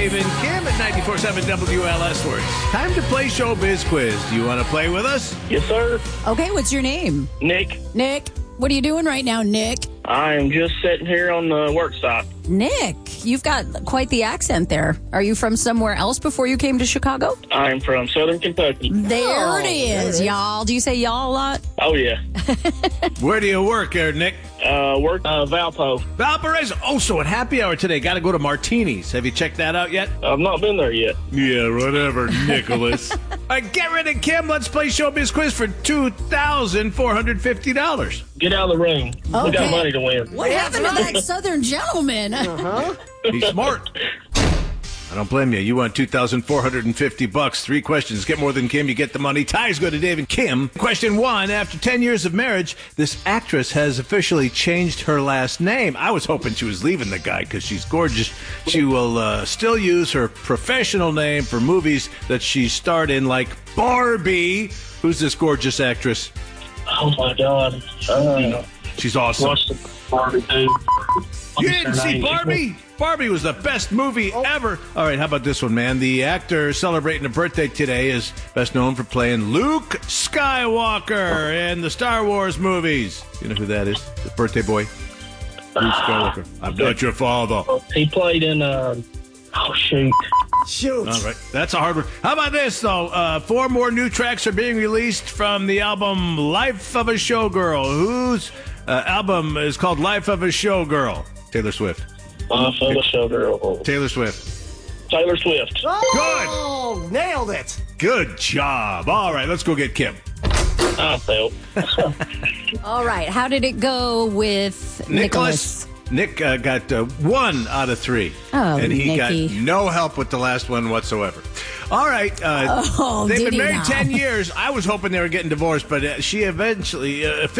Dave and Kim at 94.7 WLS. Where it's time to play Showbiz Quiz. Do you want to play with us? Yes, sir. Okay, what's your name? Nick. Nick. What are you doing right now, Nick? I'm just sitting here on the work site. Nick, you've got quite the accent there. Are you from somewhere else before you came to Chicago? I'm from Southern Kentucky. There it is, y'all. Do you say y'all a lot? Oh, yeah. Where do you work there, Nick? Work Valpo. Valparaiso. Oh, so at happy hour today, got to go to Martini's. Have you checked that out yet? I've not been there yet. Yeah, whatever, Nicholas. All right, get rid of Kim. Let's play Showbiz Quiz for $2,450. Get out of the room. We got Okay. money to win. What happened to that Southern gentleman? He's smart. I don't blame you. You won $2,450. 3 questions. Get more than Kim, you get the money. Ties go to Dave and Kim. Question 1. After 10 years of marriage, this actress has officially changed her last name. I was hoping she was leaving the guy because she's gorgeous. She will still use her professional name for movies that she starred in, like Barbie. Who's this gorgeous actress? Oh, my God. She's awesome. Watch the Barbie, dude. You didn't see Barbie? Barbie was the best movie ever. All right, how about this one, man? The actor celebrating a birthday today is best known for playing Luke Skywalker in the Star Wars movies. You know who that is? The birthday boy? Luke Skywalker. I'm not your father. He played in, shoot. All right, that's a hard one. How about this, though? 4 more new tracks are being released from the album Life of a Showgirl. Whose album is called Life of a Showgirl? Taylor Swift. Life of a Showgirl. Taylor Swift. Taylor Swift. Oh, nailed it. Good job. All right, let's go get Kim. I felt. All right, how did it go with Nicholas? Nick got 1 out of 3. Oh, and he Nicky. got no help with the last one whatsoever. All right. They've did been he married now? 10 years. I was hoping they were getting divorced, but she eventually